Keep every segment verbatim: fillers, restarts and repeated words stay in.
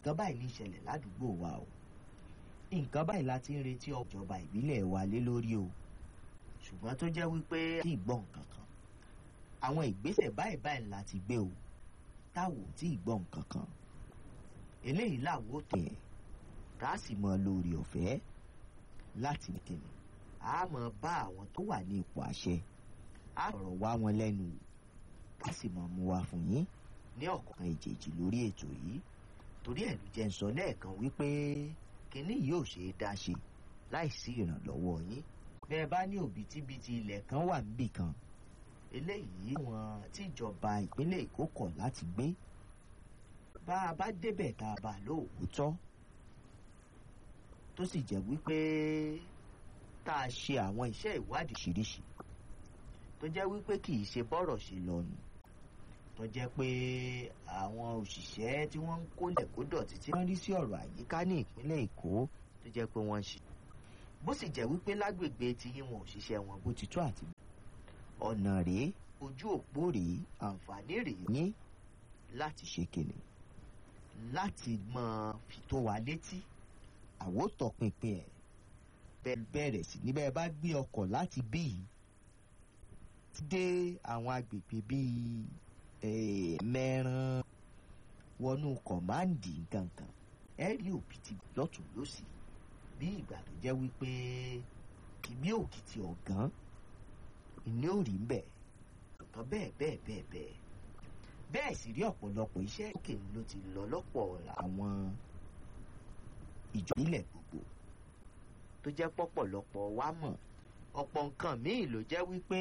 nǹkan báyìí ní ìṣẹ̀lẹ̀ ládùúgbò wa o nǹkan báyìí la ti ń retí ìjọba ìbílẹ̀ wa lé lórí o ṣùgbọ́n tó jẹ́ wípé kí ìgbọ́ nǹkan kan àwọn ìgbésẹ̀ báyìí báyìí la ti gbé o táwo tí ìgbọ́ nǹkan kan eléyìí làwọ̀ tó yẹ tá a sì mọ lórí ọ̀fẹ́ láti kìnnì a mọ bá àwọn tó wà ní ipò àṣẹ a sọ̀rọ̀ wá wọn lẹ́nu ká sì mọ mú wa fún yín ní ọ̀kọ̀ọ̀kan ìjèjì lórí ètò yìí torí ẹ̀ ló jẹ́ ń sọ lẹ́ẹ̀kan wípé kínní yóò ṣe é dá ṣe láìsí ìrànlọ́wọ́ yín bẹ́ẹ̀ bá ní òbítíbitì ilẹ̀ kan wà níbì kan eléyìí wọn tíjọba ìpínlẹ̀ Èkó kọ̀ láti gbé bá a bá débẹ̀ tá a bá lóòótọ́ tó sì jẹ́ wípé tá a ṣe àwọn iṣẹ́ ìwádìí ṣìríṣì tó jẹ́ wípé kì í ṣe bọ́rọ̀ ṣe lọ nù tó jẹ́ pé àwọn òṣìṣẹ́ tí wọ́n ń kólẹ̀ kó dọ̀tí tí wọ́n rí sí ọ̀rọ̀ àyíká ní ìpínlẹ̀ Èkó tó jẹ́ pé wọ́n ń ṣe bó sì jẹ́ wípé lágbègbè tí wọn òṣìṣẹ́ wọn bó ti tó àti ọ̀nà rèé ojú òpó rèé àǹfààní rèé yín láti ṣe kìnnì láti máa fi tó wa létí àwòtọ̀pinpin ẹ̀ bẹ̀rẹ̀ sí níbẹ̀ bá gbé ọkọ̀ láti bí yìí dé àwọn agbègbè bíi mẹ́ran wọnú kọ̀máǹdì nǹkankan ẹ rí òbítí lọ́tún lósì bí ìgbà tó jẹ́ wípé ìmí òkìtì ọ̀gán ìní ò rí mbẹ̀ nǹkan bẹ́ẹ̀ bẹ́ẹ̀ bẹ́ẹ̀ bẹ́ẹ̀ bẹ́ẹ̀ sì rí ọ̀pọ̀lọpọ̀ iṣẹ́ òkè ló ti lọ lọ́pọ̀ àwọn ìjọ ilẹ̀ gbogbo tó jẹ́ pọ̀pọ̀lọpọ̀ wa mọ̀ ọ̀pọ̀ nǹkan míì ló jẹ́ wípé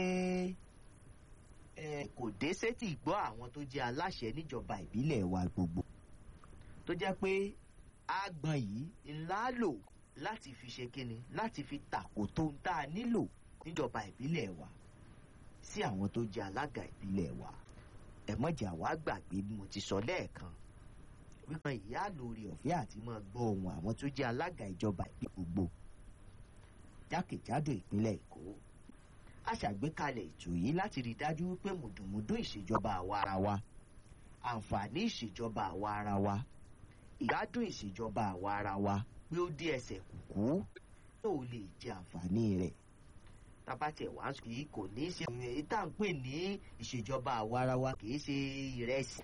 ẹ kò dé sétí ìgbọ́ àwọn tó jẹ́ aláṣẹ níjọba ìbílẹ̀ wa gbogbo tó jẹ́ pé àgbọn yìí ńlá lò láti fi ṣe kíni láti fi tàkò tó ń tá a nílò níjọba ìbílẹ̀ wa sí àwọn tó jẹ́ alága ìbílẹ̀ wa ẹ mọ̀jà wá gbàgbé bí mo ti sọ lẹ́ẹ̀kan wípé ìyá lórí ọ̀fẹ́ àti máa gbọ́ ohùn àwọn tó jẹ́ alága ìjọba ìbílẹ̀ gbogbo jákèjádò ìpínlẹ̀ Èkó a ṣàgbékalẹ̀ ètò yìí láti rí dájú wípé mùdùnmùdùn ìṣèjọba àwa ara wa àǹfààní ìṣèjọba àwa ara wa ìgbádùn ìṣèjọba àwa ara wa pé ó dé ẹsẹ̀ kùkú yóò lè jẹ àǹfààní rẹ̀ tabatẹ̀ wá kì í kò ní í ṣe èyí tá à ń pè ní ìṣèjọba àwa ara wa kì í ṣe ìrẹsì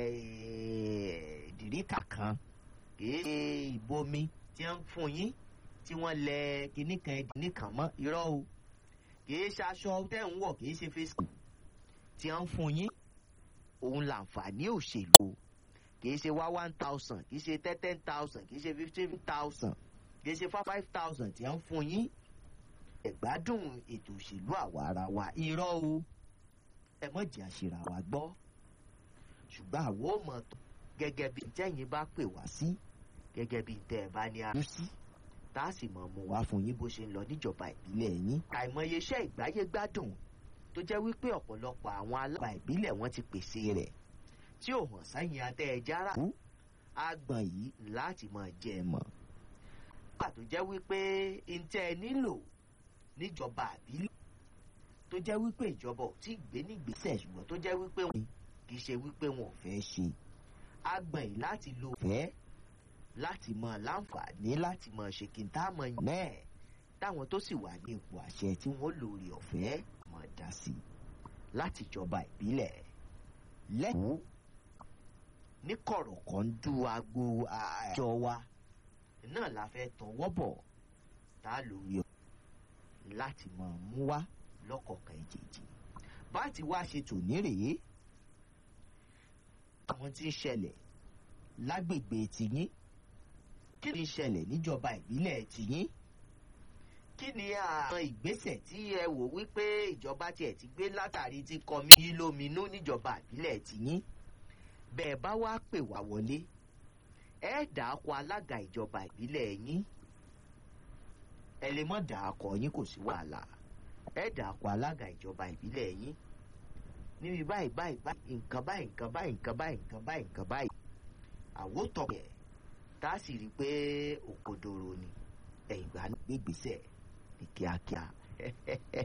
ìdìríkà kan kì í ṣe ìbomi tí wọ́n ń fún yín tí wọ́n lẹ kinní kan ẹ̀dínní kan mọ́ irọ́ o kìí ṣe aṣọ tẹ́ ń wọ̀ kìí ṣe fésì tí wọ́n ń fún yín òun làǹfààní òṣèlú kìí ṣe wá one thousand kìí ṣe ten ten thousand kìí ṣe fifteen thousand kìí ṣe five thousand tí wọ́n ń fún yín ẹ̀gbádùn ètò òṣèlú àwa ara wa irọ́ o ẹ mọ̀ jẹ́ àṣírà wa gbọ́ ṣùgbọ́n àwọn ò mọ̀ tó gẹ́gẹ́ bí tẹ́yìn bá pè wá sí gẹ́gẹ́ bí tẹ́ ẹ bá ní arú sí tá a sì mọ̀ mú wá fún yín bó ṣe ń lọ níjọba ìbílẹ̀ yín. àìmọye iṣẹ́ ìgbáyé gbádùn tó jẹ́ wípé ọ̀pọ̀lọpọ̀ àwọn alága ìbílẹ̀ wọn ti pèsè rẹ̀ tí ò hàn sáyìn adé ẹja rà kú àgbọ̀n yìí láti máa jẹ ẹ mọ̀. nígbà tó jẹ́ wípé ntẹ́ ẹ nílò níjọba ìbílẹ̀ tó jẹ́ wípé ìjọba ò tí ì gbé nígbésẹ̀ ṣùgbọ́n tó jẹ́ wípé wọn kì í ṣe wípé wọn ò fẹ́ ṣe àgbọ̀n yìí láti lo fẹ́ẹ́ láti mọ láǹfààní láti mọ ṣe kí n tá mọ yàn náà táwọn tó sì wà ní ipò àṣẹ tí wọ́n lórí ọ̀fẹ́ mọ dá sí láti jọba ìbílẹ̀ lẹ́kọ̀ọ́ ní kọ̀rọ̀kọ̀ndú agbo àjọ wa náà la fẹ́ tọwọ́ bọ̀ tá a lórí ọ̀fẹ́ láti mọ mú wá lọ́kọ̀ọ̀kan ìjèjì bá ti wá ṣe tòní rèé àwọn tí ń ṣẹlẹ̀ lágbègbè tìyín kí ni ìṣẹ̀lẹ̀ níjọba ìbílẹ̀ tìyín kí ni àwọn ìgbésẹ̀ tí ẹ wò wípé ìjọba tiẹ̀ ti gbé látàrí ti kọmí lóminú níjọba ìbílẹ̀ tìyín bẹ́ẹ̀ bá wá pè wá wọlé ẹ dàákọ alága ìjọba ìbílẹ̀ yín ẹ lè mọ̀ dàákọ yín kò sí wàhálà ẹ dàákọ alága ìjọba ìbílẹ̀ yín níbi báyìí báyìí báyìí nǹkan báyìí nǹkan báyìí nǹkan báyìí nǹkan báyìí nǹkan báyìí àwòtọ́ yẹ tá a sì rí i pé òkodoro ni ẹ̀yìn ìgbà náà gbégbèsè ní kíákíá